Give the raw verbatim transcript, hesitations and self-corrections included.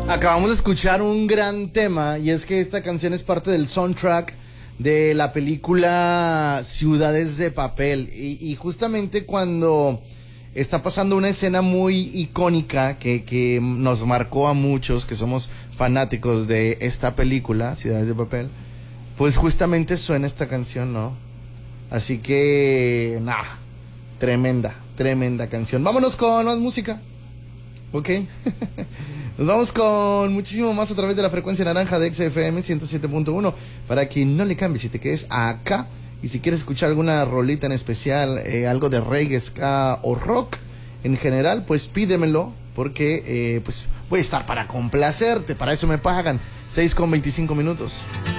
Acabamos de escuchar un gran tema y es que esta canción es parte del soundtrack de la película Ciudades de Papel y, y justamente cuando está pasando una escena muy icónica que, que nos marcó a muchos que somos fanáticos de esta película, Ciudades de Papel, pues justamente suena esta canción, ¿no? Así que, nah, tremenda, tremenda canción. Vámonos con más música, ¿ok? Nos vamos con muchísimo más a través de la frecuencia naranja de X F M ciento siete punto uno para que no le cambies y te quedes acá. Y si quieres escuchar alguna rolita en especial, eh, algo de reggae, ska o rock en general, pues pídemelo porque eh, pues voy a estar para complacerte. Para eso me pagan seis con veinticinco minutos.